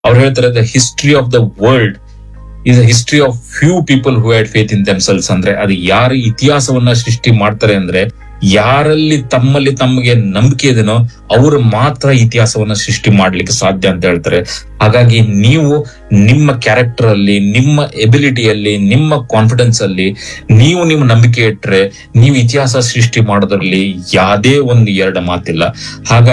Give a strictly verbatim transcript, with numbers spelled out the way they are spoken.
ಅವ್ರು ಹೇಳ್ತಾರೆ the history of the world is a history of few people who had faith in themselves. ಅಂದ್ರೆ ಅದು ಯಾರು ಇತಿಹಾಸವನ್ನ ಸೃಷ್ಟಿ ಮಾಡ್ತಾರೆ ಅಂದ್ರೆ ಯಾರಲ್ಲಿ ತಮ್ಮಲ್ಲಿ ತಮಗೆ ನಂಬಿಕೆ ಇದೆನೋ ಅವರು ಮಾತ್ರ ಇತಿಹಾಸವನ್ನ ಸೃಷ್ಟಿ ಮಾಡ್ಲಿಕ್ಕೆ ಸಾಧ್ಯ ಅಂತ ಹೇಳ್ತಾರೆ. ಹಾಗಾಗಿ ನೀವು ನಿಮ್ಮ ಕ್ಯಾರೆಕ್ಟರ್ ಅಲ್ಲಿ, ನಿಮ್ಮ ಎಬಿಲಿಟಿಯಲ್ಲಿ, ನಿಮ್ಮ ಕಾನ್ಫಿಡೆನ್ಸ್ ಅಲ್ಲಿ ನೀವು ನಿಮ್ಮ ನಂಬಿಕೆ ಇಟ್ರೆ ನೀವು ಇತಿಹಾಸ ಸೃಷ್ಟಿ ಮಾಡೋದ್ರಲ್ಲಿ ಯಾವುದೇ ಒಂದು ಎರಡು ಮಾತಿಲ್ಲ. ಹಾಗಾಗಿ